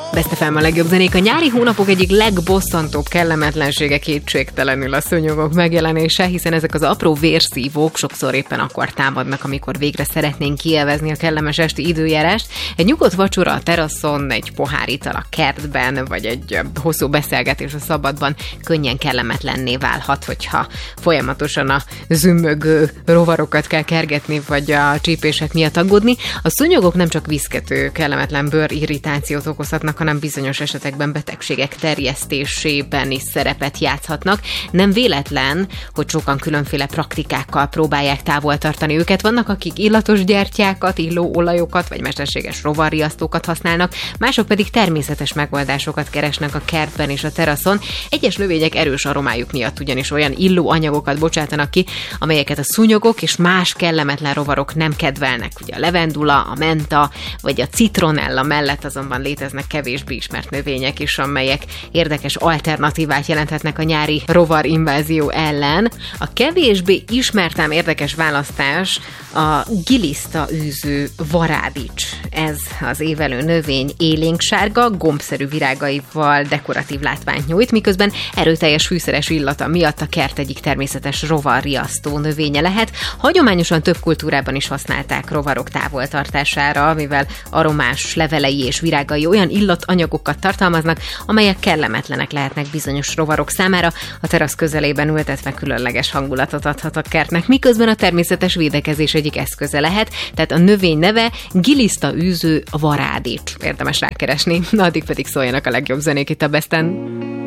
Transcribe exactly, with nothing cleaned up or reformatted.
Best ef em a legjobb zenék. A nyári hónapok egyik legbosszantóbb kellemetlensége kétségtelenül a szúnyogok megjelenése, hiszen ezek az apró vérszívók sokszor éppen akkor támadnak, amikor végre szeretnénk kielvezni a kellemes esti időjárást. Egy nyugodt vacsora a teraszon, egy pohár ital a kertben, vagy egy hosszú beszélgetés a szabadban könnyen kellemetlenné válhat, hogyha folyamatosan a zümmögő rovarokat kell kergetni, vagy a csípések miatt aggódni. A szúnyogok nem csak viszkető, kellemetlen bőrirritációt okozhatnak, hanem bizonyos esetekben betegségek terjesztésében is szerepet játszhatnak. Nem véletlen, hogy sokan különféle praktikákkal próbálják távol tartani őket. Vannak, akik illatos gyertyákat, illóolajokat vagy mesterséges rovarriasztókat használnak, mások pedig természetes megoldásokat keresnek a kertben és a teraszon. Egyes növények erős aromájuk miatt ugyanis olyan illóanyagokat bocsátanak ki, amelyeket a szúnyogok és más kellemetlen rovarok nem kedvelnek. Ugye a levendula, a menta vagy a citronella mellett azonban léteznek kevésbé ismert növények is, amelyek érdekes alternatívát jelenthetnek a nyári rovarinvázió ellen. A kevésbé ismert ám érdekes választás a gilisztaűző varádics. Ez az évelő növény élénksárga, gombszerű virágaival dekoratív látványt nyújt, miközben erőteljes fűszeres illata miatt a kert egyik természetes rovarriasztó növénye lehet. Hagyományosan több kultúrában is használták rovarok távoltartására, mivel aromás levelei és virágai olyan illatanyagokat tartalmaznak, amelyek kellemetlenek lehetnek bizonyos rovarok számára. A terasz közelében ültetve különleges hangulatot adhat a kertnek, miközben a természetes védekezés egyik eszköze lehet, tehát a növény neve gilisztaűző varádics. Érdemes rákeresni, na addig pedig szóljanak a legjobb zenék itt a Besten.